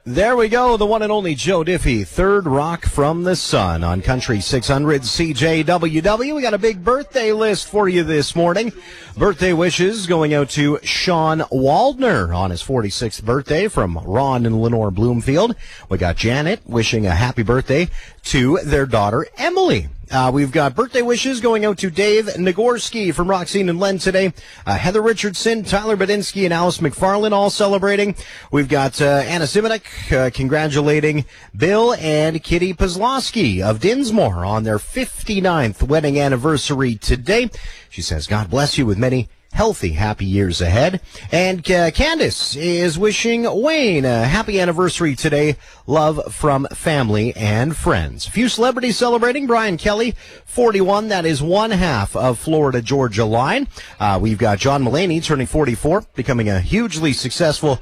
There we go, the one and only Joe Diffie, Third Rock from the Sun on Country 600 CJWW. We got a big birthday list for you this morning. Birthday wishes going out to Sean Waldner on his 46th birthday from Ron and Lenore Bloomfield. We got Janet wishing a happy birthday to their daughter Emily. We've got birthday wishes going out to Dave Nagorski from Roxine and Len today. Heather Richardson, Tyler Badinsky, and Alice McFarlane all celebrating. We've got Anna Simonik congratulating Bill and Kitty Pozlowski of Dinsmore on their 59th wedding anniversary today. She says, God bless you with many healthy, happy years ahead. And Candace is wishing Wayne a happy anniversary today. Love from family and friends. A few celebrities celebrating. Brian Kelly, 41. That is one half of Florida-Georgia line. We've got John Mulaney turning 44, before becoming a hugely successful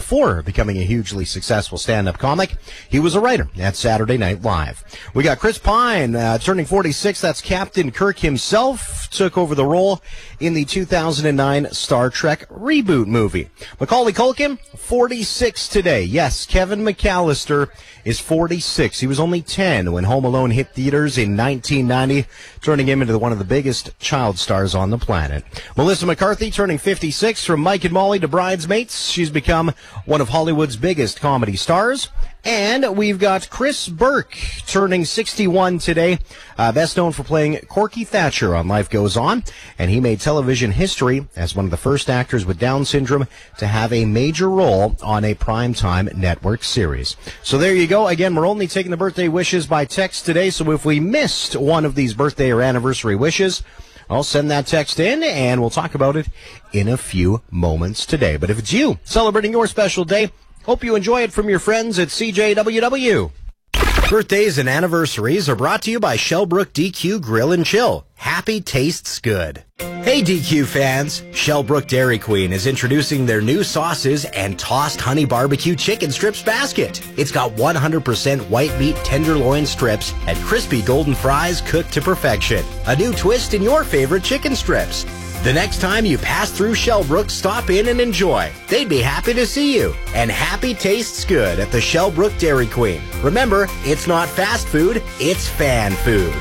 stand-up comic. He was a writer at Saturday Night Live. We got Chris Pine turning 46. That's Captain Kirk himself. Took over the role in the 2009 Star Trek reboot movie. Macaulay Culkin, 46 today. Yes, Kevin McAllister is 46. He was only 10 when Home Alone hit theaters in 1990, turning him into one of the biggest child stars on the planet. Melissa McCarthy turning 56. From Mike and Molly to Bridesmaids, she's become one of Hollywood's biggest comedy stars. And we've got Chris Burke turning 61 today, best known for playing Corky Thatcher on Life Goes On, and he made television history as one of the first actors with Down syndrome to have a major role on a primetime network series. So there you go. Again, we're only taking the birthday wishes by text today, so if we missed one of these birthday or anniversary wishes, I'll send that text in, and we'll talk about it in a few moments today. But if it's you celebrating your special day, hope you enjoy it from your friends at CJWW. Birthdays and anniversaries are brought to you by Shellbrook DQ Grill and Chill. Happy tastes good. Hey DQ fans, Shellbrook Dairy Queen is introducing their new sauces and tossed honey barbecue chicken strips basket. It's got 100% white meat tenderloin strips and crispy golden fries cooked to perfection. A new twist in your favorite chicken strips. The next time you pass through Shellbrook, stop in and enjoy. They'd be happy to see you. And happy tastes good at the Shellbrook Dairy Queen. Remember, it's not fast food, it's fan food.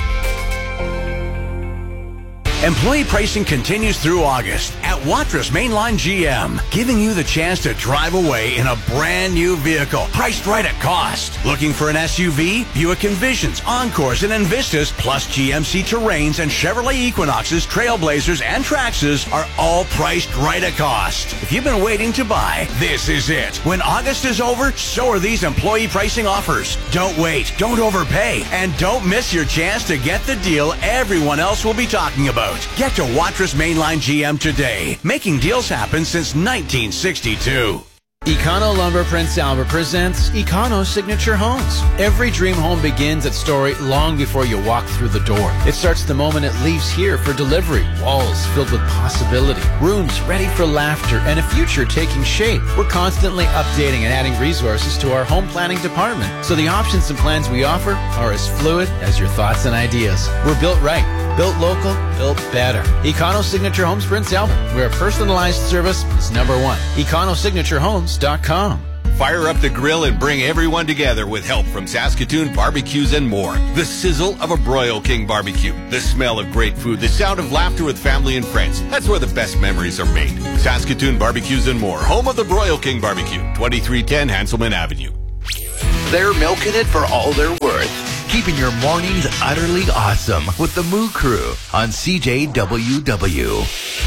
Employee pricing continues through August at Watrous Mainline GM, giving you the chance to drive away in a brand new vehicle, priced right at cost. Looking for an SUV? Buick Envisions, Encores, and Envistas, plus GMC Terrains and Chevrolet Equinoxes, Trailblazers, and Traxxas are all priced right at cost. If you've been waiting to buy, this is it. When August is over, so are these employee pricing offers. Don't wait, don't overpay, and don't miss your chance to get the deal everyone else will be talking about. Get to Watrous Mainline GM today, making deals happen since 1962. Econo Lumber Prince Albert presents Econo Signature Homes. Every dream home begins at Story long before you walk through the door. It starts the moment it leaves here for delivery. Walls filled with possibility, rooms ready for laughter, and a future taking shape. We're constantly updating and adding resources to our home planning department, so the options and plans we offer are as fluid as your thoughts and ideas. We're built right, built local, built better. Econo Signature Homes Prince Albert, where personalized service is number one. EconoSignatureHomes.com. Fire up the grill and bring everyone together with help from Saskatoon Barbecues and more. The sizzle of a Broil King barbecue, the smell of great food, the sound of laughter with family and friends. That's where the best memories are made. Saskatoon Barbecues and more, home of the Broil King Barbecue, 2310 Hanselman Avenue. They're milking it for all they're worth. Keeping your mornings utterly awesome with the Moo Crew on CJWW.